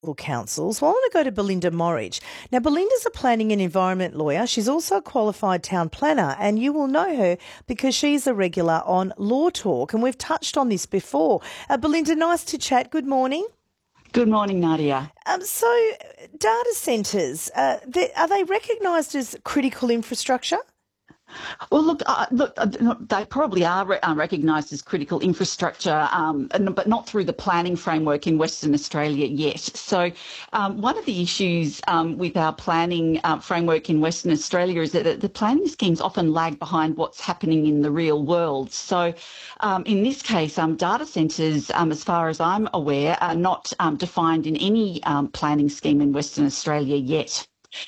councils. Well, I want to go to Belinda Morridge. Now, Belinda's a planning and environment lawyer. She's also a qualified town planner, and you will know her because she's a regular on Law Talk, and we've touched on this before. Belinda, nice to chat. Good morning. Good morning, Nadia. So, data centres, are they recognised as critical infrastructure? Well, look, they probably are recognised as critical infrastructure, but not through the planning framework in Western Australia yet. So one of the issues with our planning framework in Western Australia is that the planning schemes often lag behind what's happening in the real world. So in this case, data centres, as far as I'm aware, are not defined in any planning scheme in Western Australia yet.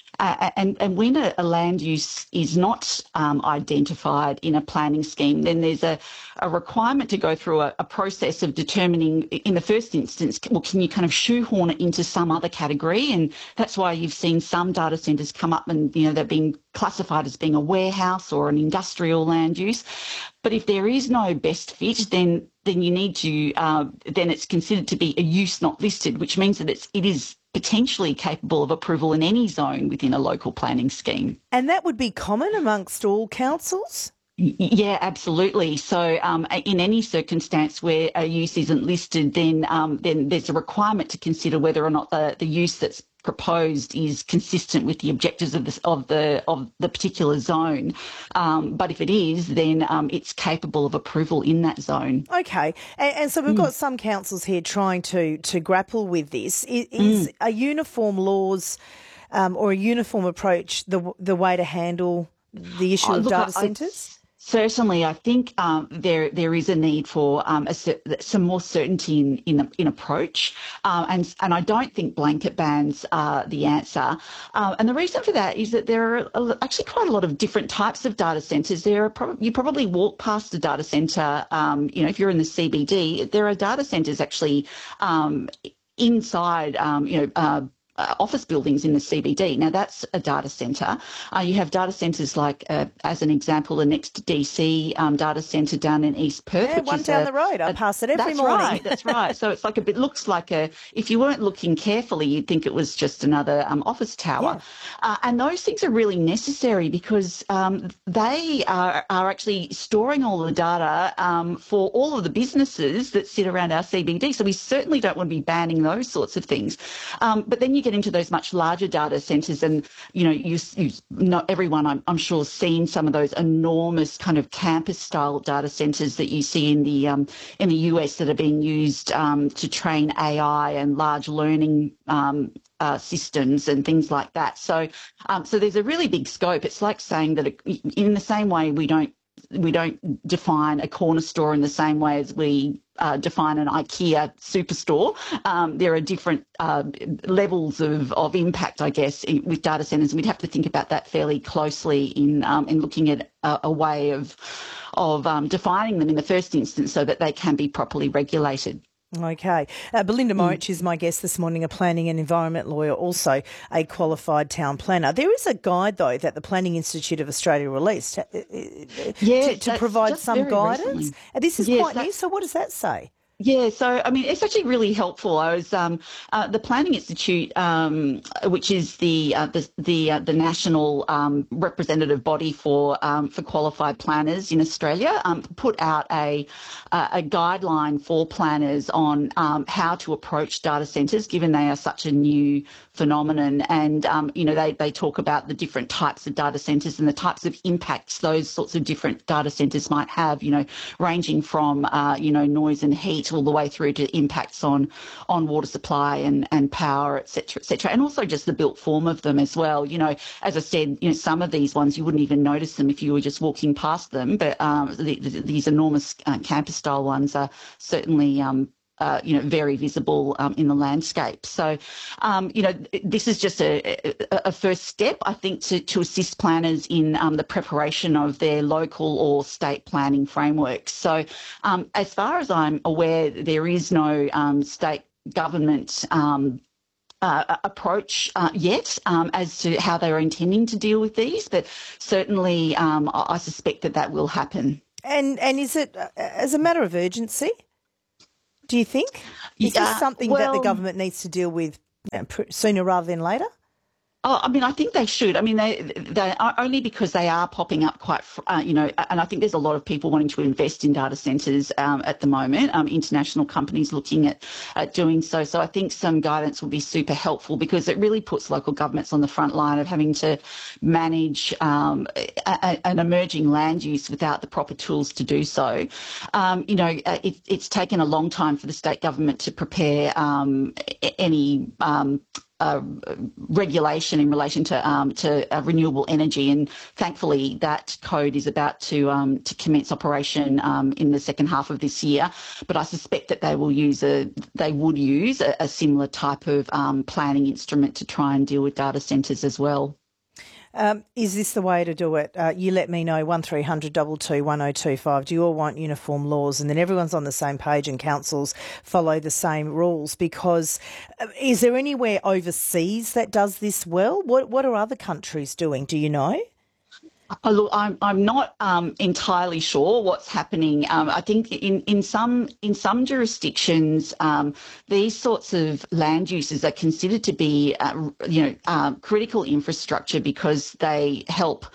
And when a land use is not identified in a planning scheme, then there's a requirement to go through a process of determining, in the first instance, well, can you kind of shoehorn it into some other category? And that's why you've seen some data centres come up and, they're being classified as being a warehouse or an industrial land use. But if there is no best fit, then you need to, then it's considered to be a use not listed, which means that it is potentially capable of approval in any zone within a local planning scheme. And that would be common amongst all councils? Yeah, absolutely. So in any circumstance where a use isn't listed, then there's a requirement to consider whether or not the use that's proposed is consistent with the objectives of the particular zone. But if it is, then it's capable of approval in that zone. Okay, and so we've got some councils here trying to grapple with this. Is a uniform laws or a uniform approach the way to handle the issue of data centres? Certainly, I think there is a need for some more certainty in approach, and I don't think blanket bans are the answer. And the reason for that is that there are actually quite a lot of different types of data centres. You probably walk past a data centre, if you're in the CBD, there are data centres actually inside, office buildings in the CBD. Now, that's a data centre. You have data centres like, as an example, the Next DC data centre down in East Perth. Yeah, one down the road. I pass it every morning. That's right. So it's looks like if you weren't looking carefully, you'd think it was just another office tower. Yeah. And those things are really necessary because they are actually storing all the data for all of the businesses that sit around our CBD. So we certainly don't want to be banning those sorts of things. But then you get into those much larger data centres and, not everyone, I'm sure, has seen some of those enormous kind of campus-style data centres that you see in the US that are being used to train AI and large learning systems and things like that. So there's a really big scope. It's like saying that in the same way we don't define a corner store in the same way as we define an IKEA superstore. There are different levels of impact, I guess, with data centres, and we'd have to think about that fairly closely in looking at a way of defining them in the first instance so that they can be properly regulated. Okay. Belinda Morridge is my guest this morning, a planning and environment lawyer, also a qualified town planner. There is a guide, though, that the Planning Institute of Australia released to provide some guidance. Recently. This is quite new, so what does that say? Yeah, so I mean, it's actually really helpful. I was the Planning Institute, which is the national representative body for qualified planners in Australia, put out a guideline for planners on how to approach data centres, given they are such a new phenomenon. And they talk about the different types of data centres and the types of impacts those sorts of different data centres might have. Ranging from noise and heat all the way through to impacts on water supply and power, et cetera, and also just the built form of them as well. As I said, some of these ones you wouldn't even notice them if you were just walking past them, but these enormous campus-style ones are certainly very visible in the landscape. So, this is just a first step, I think, to assist planners in the preparation of their local or state planning frameworks. So, as far as I'm aware, there is no state government approach yet as to how they're intending to deal with these, but certainly I suspect that will happen. And is it as a matter of urgency? Do you think? Is this something that the government needs to deal with sooner rather than later? Oh, I mean, I think they should. I mean, they are only because they are popping up quite, and I think there's a lot of people wanting to invest in data centres at the moment, international companies looking at doing so. So I think some guidance will be super helpful because it really puts local governments on the front line of having to manage an emerging land use without the proper tools to do so. It's taken a long time for the state government to prepare any regulation in relation to renewable energy, and thankfully that code is about to commence operation in the second half of this year. But I suspect that they would use a similar type of planning instrument to try and deal with data centres as well. Is this the way to do it? You let me know, 1300 22 1025. Do you all want uniform laws? And then everyone's on the same page and councils follow the same rules, because is there anywhere overseas that does this well? What are other countries doing? Do you know? Look, I'm not entirely sure what's happening. I think in some jurisdictions, these sorts of land uses are considered to be, critical infrastructure because they help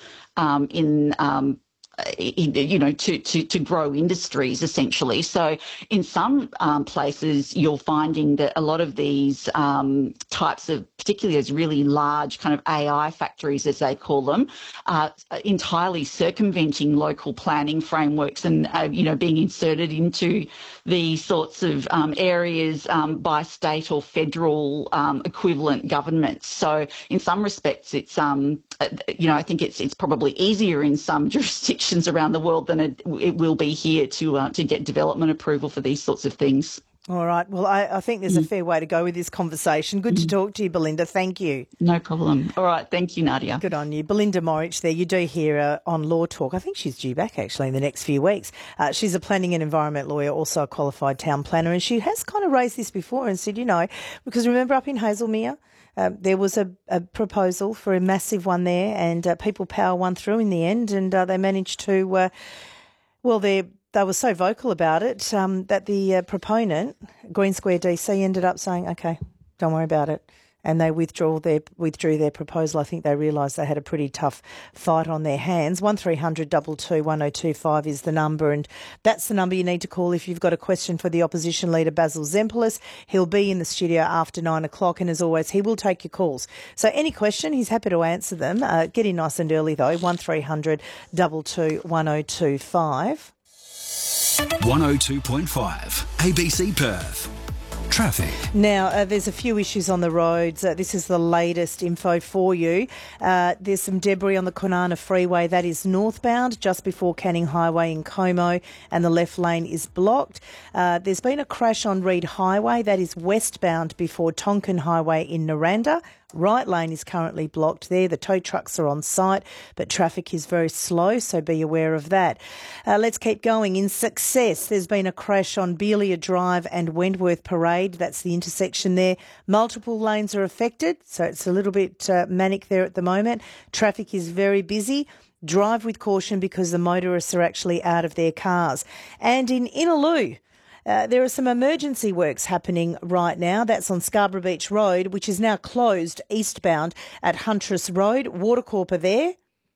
to grow industries essentially. So in some places, you're finding that a lot of these types of, particularly those really large kind of AI factories, as they call them, are entirely circumventing local planning frameworks and, being inserted into these sorts of areas by state or federal equivalent governments. So in some respects, it's, I think it's probably easier in some jurisdictions around the world than it will be here to get development approval for these sorts of things. All right. Well, I think there's a fair way to go with this conversation. Good to talk to you, Belinda. Thank you. No problem. All right. Thank you, Nadia. Good on you. Belinda Morich there. You do hear on Law Talk. I think she's due back actually in the next few weeks. She's a planning and environment lawyer, also a qualified town planner, and she has kind of raised this before and said, because remember up in Hazelmere, there was a proposal for a massive one there, and People Power won through in the end, and they managed to, they were so vocal about it that the proponent, Green Square DC, ended up saying, okay, don't worry about it. And they withdrew their proposal. I think they realised they had a pretty tough fight on their hands. 1300 22 1025 is the number, and that's the number you need to call if you've got a question for the opposition leader, Basil Zempilas. He'll be in the studio after 9 o'clock, and as always, he will take your calls. So any question, he's happy to answer them. Get in nice and early though, 1300 22 1025. 102.5 ABC Perth. Traffic. Now, there's a few issues on the roads. This is the latest info for you. There's some debris on the Kwinana Freeway. That is northbound, just before Canning Highway in Como, and the left lane is blocked. There's been a crash on Reed Highway. That is westbound before Tonkin Highway in Naranda. Right lane is currently blocked there. The tow trucks are on site, but traffic is very slow, so be aware of that. Let's keep going. In Success, there's been a crash on Beelia Drive and Wentworth Parade. That's the intersection there. Multiple lanes are affected, so it's a little bit manic there at the moment. Traffic is very busy. Drive with caution because the motorists are actually out of their cars. And in Innaloo, there are some emergency works happening right now. That's on Scarborough Beach Road, which is now closed eastbound at Huntress Road. Watercorp are there.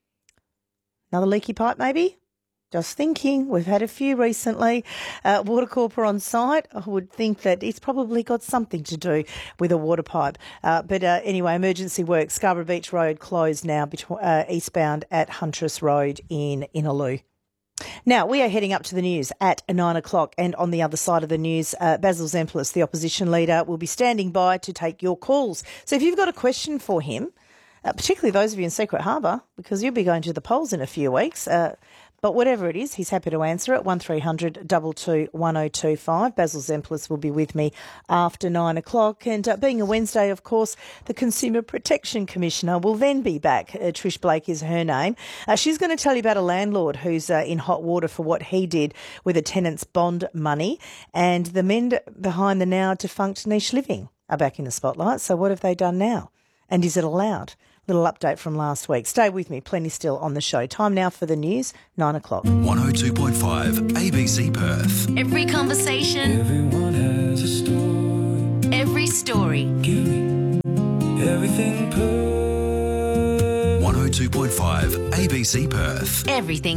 Another leaky pipe maybe? Just thinking. We've had a few recently. Watercorp are on site. I would think that it's probably got something to do with a water pipe. But anyway, emergency works. Scarborough Beach Road closed now eastbound at Huntress Road in Innaloo. Now, we are heading up to the news at 9 o'clock, and on the other side of the news, Basil Zempilas, the opposition leader, will be standing by to take your calls. So if you've got a question for him, particularly those of you in Secret Harbour, because you'll be going to the polls in a few weeks, but whatever it is, he's happy to answer it. 1300 22 1025. Basil Zempilas will be with me after 9 o'clock. And being a Wednesday, of course, the Consumer Protection Commissioner will then be back. Trish Blake is her name. She's going to tell you about a landlord who's in hot water for what he did with a tenant's bond money. And the men behind the now defunct Niche Living are back in the spotlight. So what have they done now? And is it allowed? Little update from last week. Stay with me, plenty still on the show. Time now for the news, 9 o'clock. 102.5 ABC Perth. Every conversation, Everyone has a story. every story. Give me Everything Perth. 102.5 ABC Perth. Everything.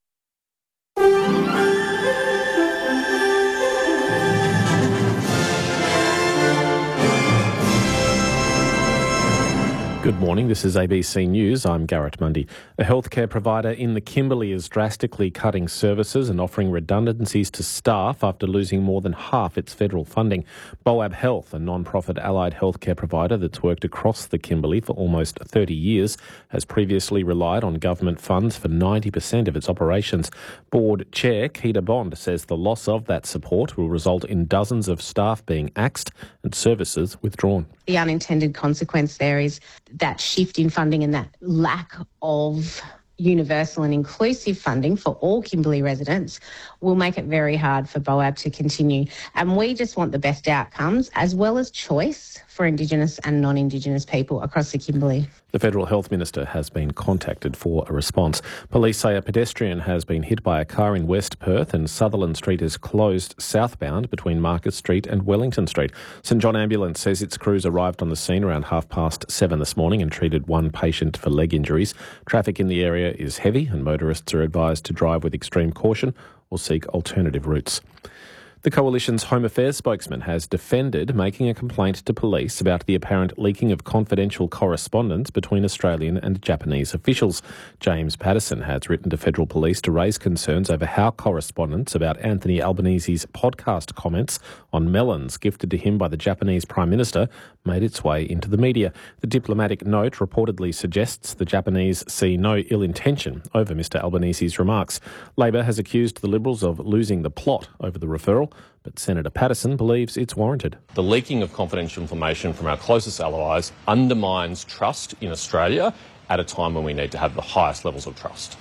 Good morning, this is ABC News. I'm Garrett Mundy. A healthcare provider in the Kimberley is drastically cutting services and offering redundancies to staff after losing more than half its federal funding. Boab Health, a non-profit allied healthcare provider that's worked across the Kimberley for almost 30 years, has previously relied on government funds for 90% of its operations. Board Chair Keita Bond says the loss of that support will result in dozens of staff being axed and services withdrawn. The unintended consequence there is that shift in funding and that lack of universal and inclusive funding for all Kimberley residents will make it very hard for Boab to continue. And we just want the best outcomes as well as choice for Indigenous and non-Indigenous people across the Kimberley. The Federal Health Minister has been contacted for a response. Police say a pedestrian has been hit by a car in West Perth and Sutherland Street is closed southbound between Marcus Street and Wellington Street. St John Ambulance says its crews arrived on the scene around 7:30 this morning and treated one patient for leg injuries. Traffic in the area is heavy and motorists are advised to drive with extreme caution or seek alternative routes. The Coalition's Home Affairs spokesman has defended making a complaint to police about the apparent leaking of confidential correspondence between Australian and Japanese officials. James Patterson has written to federal police to raise concerns over how correspondence about Anthony Albanese's podcast comments on melons gifted to him by the Japanese Prime Minister made its way into the media. The diplomatic note reportedly suggests the Japanese see no ill intention over Mr Albanese's remarks. Labor has accused the Liberals of losing the plot over the referral, but Senator Patterson believes it's warranted. The leaking of confidential information from our closest allies undermines trust in Australia at a time when we need to have the highest levels of trust.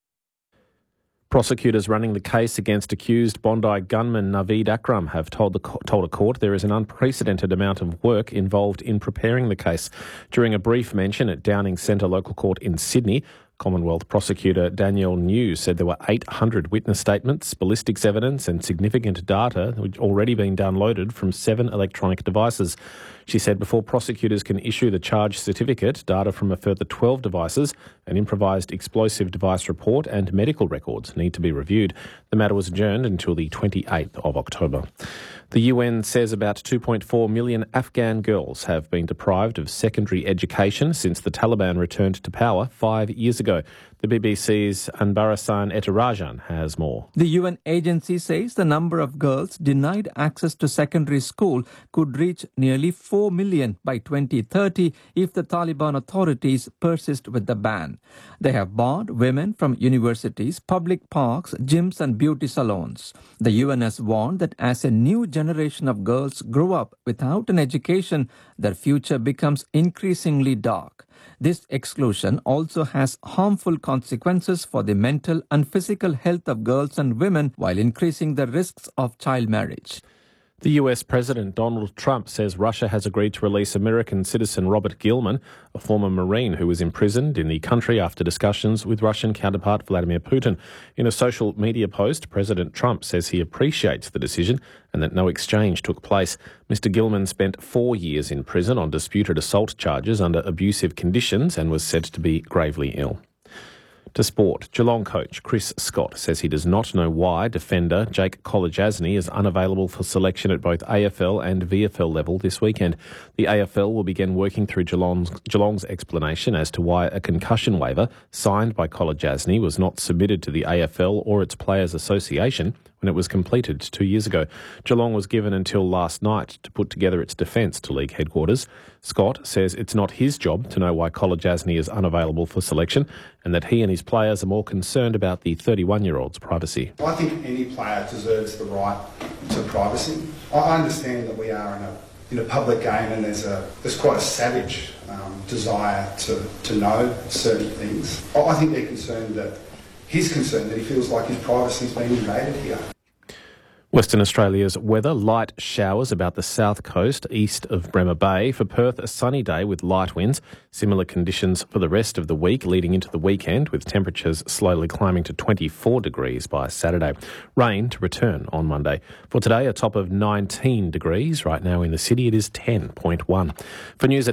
Prosecutors running the case against accused Bondi gunman Naveed Akram have told a court there is an unprecedented amount of work involved in preparing the case. During a brief mention at Downing Centre Local Court in Sydney, Commonwealth Prosecutor Danielle New said there were 800 witness statements, ballistics evidence and significant data which already been downloaded from 7 electronic devices. She said before prosecutors can issue the charge certificate, data from a further 12 devices, an improvised explosive device report and medical records need to be reviewed. The matter was adjourned until the 28th of October. The UN says about 2.4 million Afghan girls have been deprived of secondary education since the Taliban returned to power 5 years ago. The BBC's Anbarasan Etarajan has more. The UN agency says the number of girls denied access to secondary school could reach nearly 4 million by 2030 if the Taliban authorities persist with the ban. They have barred women from universities, public parks, gyms and beauty salons. The UN has warned that as a new generation of girls grow up without an education, their future becomes increasingly dark. This exclusion also has harmful consequences for the mental and physical health of girls and women while increasing the risks of child marriage. The US President Donald Trump says Russia has agreed to release American citizen Robert Gilman, a former Marine who was imprisoned in the country after discussions with Russian counterpart Vladimir Putin. In a social media post, President Trump says he appreciates the decision and that no exchange took place. Mr Gilman spent 4 years in prison on disputed assault charges under abusive conditions and was said to be gravely ill. To sport, Geelong coach Chris Scott says he does not know why defender Jake Kolodjasny is unavailable for selection at both AFL and VFL level this weekend. The AFL will begin working through Geelong's explanation as to why a concussion waiver signed by Kolodjasny was not submitted to the AFL or its Players Association when it was completed 2 years ago. Geelong was given until last night to put together its defence to league headquarters. Scott says it's not his job to know why Kolodjasny is unavailable for selection and that he and his players are more concerned about the 31-year-old's privacy. I think any player deserves the right to privacy. I understand that we are in a public game and there's quite a savage desire to know certain things. I think they're concerned that he's concerned that he feels like his privacy's been invaded here. Western Australia's weather, light showers about the south coast east of Bremer Bay. For Perth, a sunny day with light winds. Similar conditions for the rest of the week leading into the weekend, with temperatures slowly climbing to 24 degrees by Saturday. Rain to return on Monday. For today, a top of 19 degrees. Right now in the city, it is 10.1. For news at